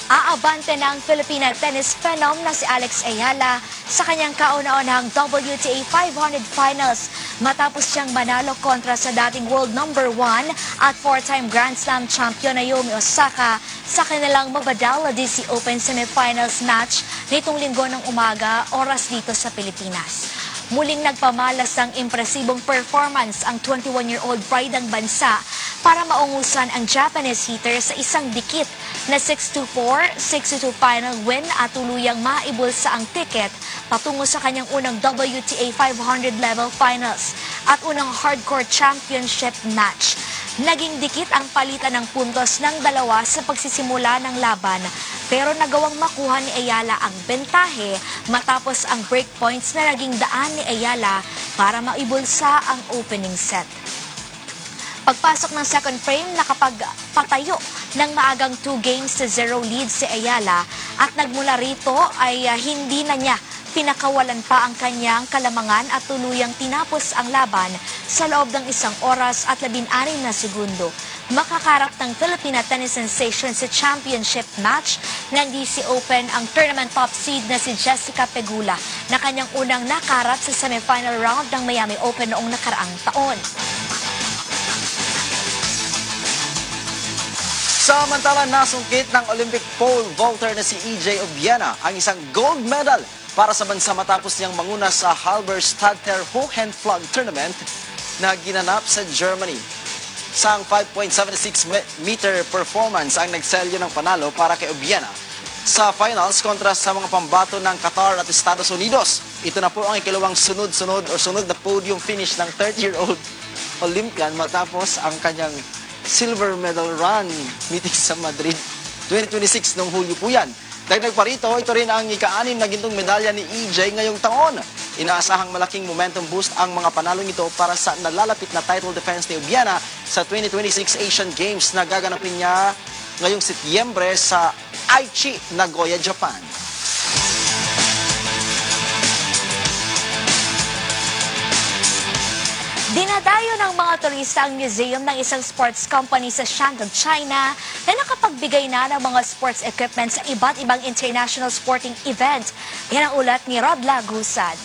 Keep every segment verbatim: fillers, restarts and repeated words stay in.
Aabante ng Filipina tennis phenom na si Alex Ayala sa kanyang kauna-unahang W T A five hundred finals matapos siyang manalo kontra sa dating world number one at four-time Grand Slam champion Naomi Osaka sa kanilang Mubadala D C Open semifinals match nitong linggo ng umaga, oras dito sa Pilipinas. Muling nagpamalas ng impresibong performance ang twenty-one-year-old pride ng bansa para maungusan ang Japanese hitter sa isang dikit na six two four, six two final win at tuluyang maibulsa ang ticket patungo sa kanyang unang W T A five hundred level finals at unang hardcore championship match. Naging dikit ang palitan ng puntos ng dalawa sa pagsisimula ng laban pero nagawang makuha ni Ayala ang bentahe matapos ang break points na naging daan ni Ayala para maibulsa ang opening set. Pagpasok ng second frame, nakapagpatayo ng maagang two games to zero lead si Ayala at nagmula rito ay uh, hindi na niya pinakawalan pa ang kanyang kalamangan at tuluyang tinapos ang laban sa loob ng isang oras at labing-anim na segundo. Makakarap ng Filipina tennis sensation sa championship match ng D C Open ang tournament top seed na si Jessica Pegula na kanyang unang nakarap sa semifinal round ng Miami Open noong nakaraang taon. Samantala, nasungkit ng Olympic pole vaulter na si E J Obiena ang isang gold medal para sa bansa matapos niyang manguna sa Halberstadter Hohenflug Tournament na ginanap sa Germany. Sang five point seven six meter performance ang nagselyo ng panalo para kay Obiena sa finals kontra sa mga pambato ng Qatar at Estados Unidos. Ito na po ang ikalawang sunod-sunod o sunod na podium finish ng thirty-year-old Olympian matapos ang kanyang silver medal run meeting sa Madrid twenty twenty-six noong Hulyo po yan. Dagdag pa rito, ito rin ang ika-anim na gintong medalya ni E J ngayong taon. Inaasahang malaking momentum boost ang mga panalong ito para sa nalalapit na title defense ni Obiena sa twenty twenty-six Asian Games na gaganapin niya ngayong Setyembre sa Aichi, Nagoya, Japan. Dinadayo ng mga turista ang museum ng isang sports company sa Shandong, China na nakapagbigay na ng mga sports equipment sa iba't ibang international sporting event. Yan ang ulat ni Rod Lagusad.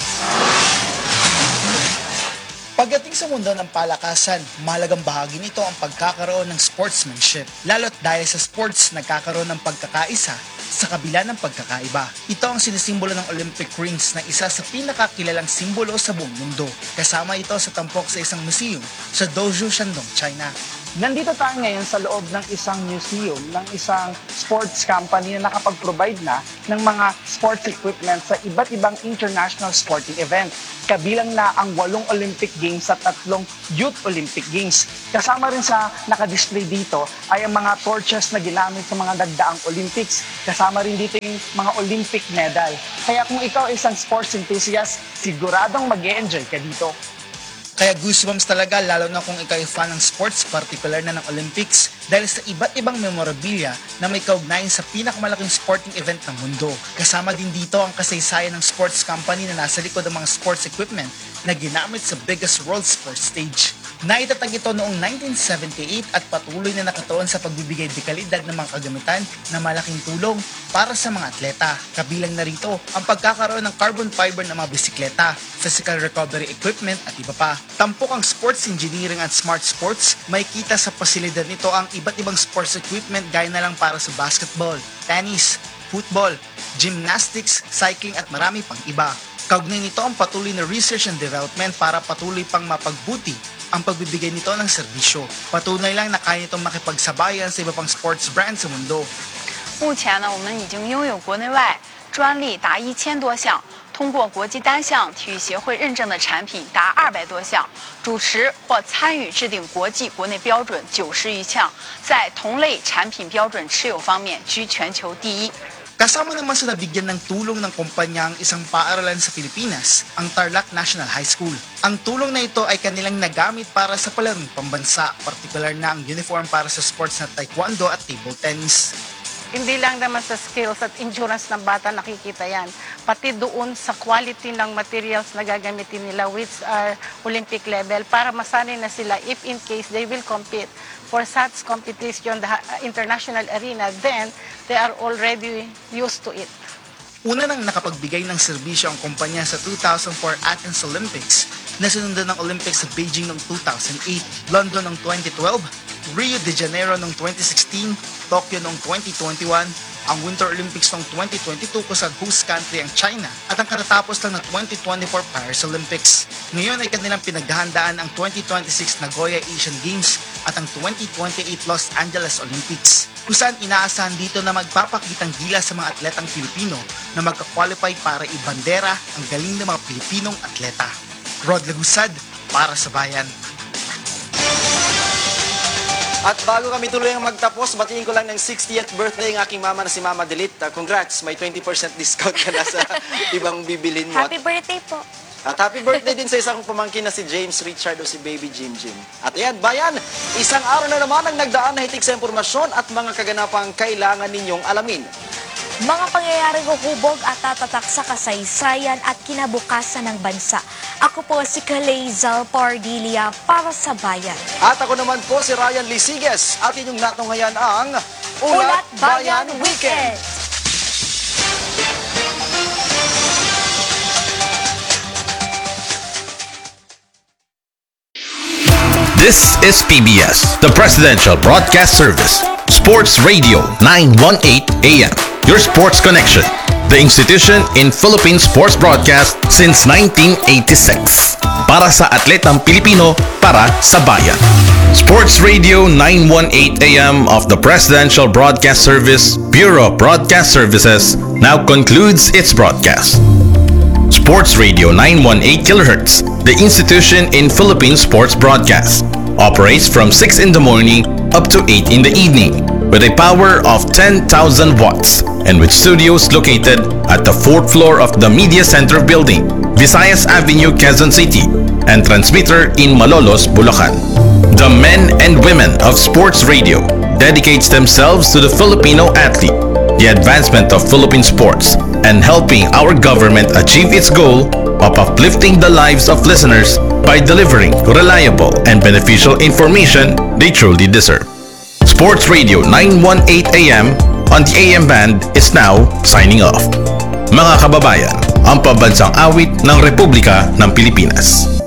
Pagdating sa mundo ng palakasan, mahalagang bahagi nito ang pagkakaroon ng sportsmanship. Lalo't dahil sa sports, nagkakaroon ng pagkakaisa sa kabila ng pagkakaiba. Ito ang sinisimbolo ng Olympic Rings na isa sa pinakakilalang simbolo sa buong mundo. Kasama ito sa tampok sa isang museum sa Dozhou, Shandong, China. Nandito tayo ngayon sa loob ng isang museum, ng isang sports company na nakapag-provide na ng mga sports equipment sa iba't ibang international sporting event. Kabilang na ang walong Olympic Games at tatlong Youth Olympic Games. Kasama rin sa nakadisplay dito ay ang mga torches na ginamit sa mga nagdaang Olympics. Kasama rin dito yung mga Olympic medal. Kaya kung ikaw ay isang sports enthusiast, siguradong mag-e-enjoy ka dito. Kaya goosebumps talaga lalo na kung ikaw ay fan ng sports, particular na ng Olympics, dahil sa iba't ibang memorabilia na may kaugnayan sa pinakamalaking sporting event ng mundo. Kasama din dito ang kasaysayan ng sports company na nasa likod ng mga sports equipment na ginamit sa biggest world sports stage. Naitatag ito noong nineteen seventy-eight at patuloy na nakatuon sa pagbibigay dekalidad ng mga kagamitan na malaking tulong para sa mga atleta. Kabilang na rito ang pagkakaroon ng carbon fiber ng mga bisikleta, physical recovery equipment at iba pa. Tampok ang sports engineering at smart sports, may kita sa pasilidad nito ang iba't ibang sports equipment gaya na lang para sa basketball, tennis, football, gymnastics, cycling at marami pang iba. Kaugnay nito ang patuloy na research and development para patuloy pang mapagbuti ang pagbibigay nito ng serbisyo. Patunay lang na kaya nitong makipagsabayan sa iba pang sports brands sa mundo. 目前呢，我们已经拥有国内外专利达一千多项，通过国际单项体育协会认证的产品达二百多项，主持或参与制定国际国内标准九十余项，在同类产品标准持有方面居全球第一。 Kasama naman sa nabigyan ng tulong ng kumpanya ang isang paaralan sa Pilipinas, ang Tarlac National High School. Ang tulong na ito ay kanilang nagamit para sa palarong pambansa, partikular na ang uniform para sa sports na taekwondo at table tennis. Hindi lang naman sa skills at endurance ng bata nakikita yan, pati doon sa quality ng materials na gagamitin nila which are Olympic level para masanay na sila if in case they will compete for such competition, the ha- international arena, then they are already used to it. Una nang nakapagbigay ng serbisyo ang kumpanya sa two thousand four Athens Olympics, na sinundan ng Olympics sa Beijing noong two thousand eight, London noong twenty twelve, Rio de Janeiro noong twenty sixteen, Tokyo noong twenty twenty-one, ang Winter Olympics noong twenty twenty-two kung saan host country ang China at ang katatapos lang na twenty twenty-four Paris Olympics. Ngayon ay kanilang pinaghahandaan ang twenty twenty-six Nagoya Asian Games at ang twenty twenty-eight Los Angeles Olympics, kung saan inaasahan dito na magpapakitang gila sa mga atletang Pilipino na magka-qualify para ibandera ang galing ng mga Pilipinong atleta. Rod Lagusad, para sa Bayan. At bago kami tuloy ang magtapos, batiin ko lang ng sixtieth birthday ng aking mama na si Mama Delit. Uh, congrats, may twenty percent discount ka na sa ibang bibilin mo. Happy birthday po. At happy birthday din sa isang pamangkin na si James Richard o si Baby Jim Jim. At ayan, bayan, isang araw na naman ang nagdaan na hitik sa impormasyon at mga kaganapang kailangan ninyong alamin. Mga pangyayaring huhubog at tatatak sa kasaysayan at kinabukasan ng bansa. Ako po si Kalezal Pardilia para sa Bayan. At ako naman po si Ryan Lisiges at inyong natunghayan ang Ulat Bayan Weekend! This is P B S, the Presidential Broadcast Service, Sports Radio nine eighteen A M, your sports connection, the institution in Philippine sports broadcast since nineteen eighty-six. Para sa atletang Pilipino, para sa bayan. Sports Radio nine eighteen A M of the Presidential Broadcast Service, Bureau of Broadcast Services, now concludes its broadcast. Sports Radio nine eighteen kilohertz, the institution in Philippine sports broadcast, operates from six in the morning up to eight in the evening with a power of ten thousand watts and with studios located at the fourth floor of the Media Center building, Visayas Avenue, Quezon City, and transmitter in Malolos, Bulacan. The men and women of Sports Radio dedicates themselves to the Filipino athlete, the advancement of Philippine sports, and helping our government achieve its goal of uplifting the lives of listeners by delivering reliable and beneficial information they truly deserve. Sports Radio nine eighteen A M on the A M band is now signing off. Mga kababayan, ang pambansang awit ng Republika ng Pilipinas.